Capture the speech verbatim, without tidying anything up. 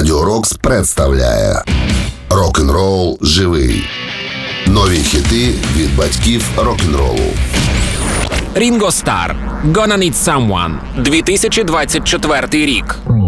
Радіо Рокс представляє Рок-н-рол живий. Нові хіти від батьків рок-н-ролу. Рінго Стар. Gonna Need Someone. дві тисячі двадцять четвертий рік.